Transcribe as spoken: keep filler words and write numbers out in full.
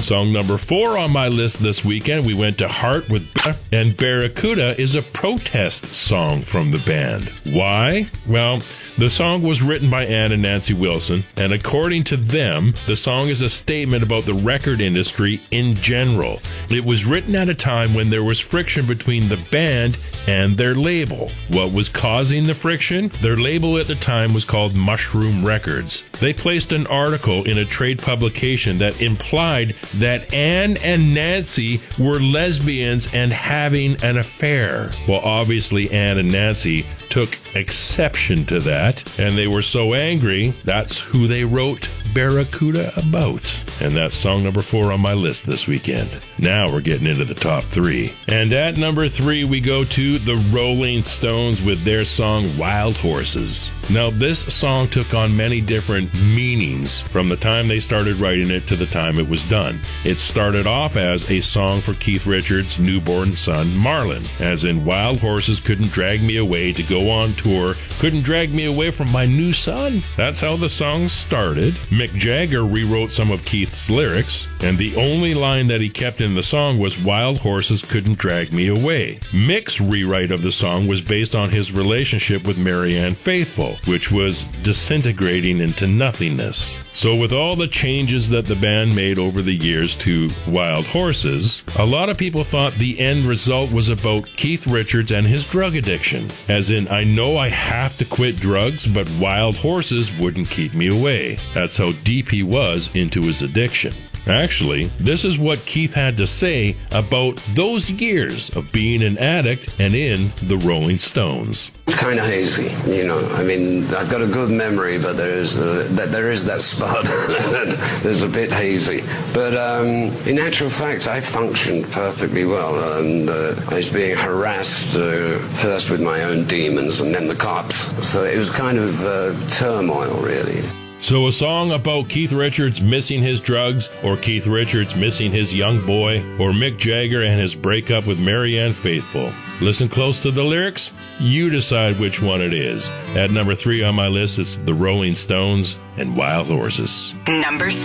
Song number four on my list this weekend, we went to Heart with B- and Barracuda is a protest song from the band. Why? Well, the song was written by Ann and Nancy Wilson, and according to them, the song is a statement about the record industry in general. It was written at a time when there was friction between the band and their label. What was causing the friction? Their label at the time was called Mushroom Records. They placed an article in a trade publication that implied that Ann and Nancy were lesbians and having an affair. Well, obviously Ann and Nancy took exception to that, and they were so angry, that's who they wrote Barracuda about. And that's song number four on my list this weekend. Now we're getting into the top three. And at number three, we go to the Rolling Stones with their song Wild Horses. Now, this song took on many different meanings from the time they started writing it to the time it was done. It started off as a song for Keith Richards' newborn son, Marlon, as in Wild Horses couldn't drag me away to go on tour, couldn't drag me away from my new son. That's how the song started. Mick Jagger rewrote some of Keith's lyrics, and the only line that he kept in the song was Wild Horses couldn't drag me away. Mick's rewrite of the song was based on his relationship with Marianne Faithfull, which was disintegrating into nothingness. So with all the changes that the band made over the years to Wild Horses, a lot of people thought the end result was about Keith Richards and his drug addiction. As in, I know I have to quit drugs, but Wild Horses wouldn't keep me away. That's how deep he was into his addiction. Actually, this is what Keith had to say about those years of being an addict and in the Rolling Stones. It's kind of hazy, you know. I mean, I've got a good memory, but there is uh, that there is that spot. There's a bit hazy, but um, in actual fact, I functioned perfectly well. And uh, I was being harassed uh, first with my own demons, and then the cops. So it was kind of uh, turmoil, really. So a song about Keith Richards missing his drugs, or Keith Richards missing his young boy, or Mick Jagger and his breakup with Marianne Faithfull. Listen close to the lyrics. You decide which one it is. At number three on my list is the Rolling Stones and Wild Horses. Number three.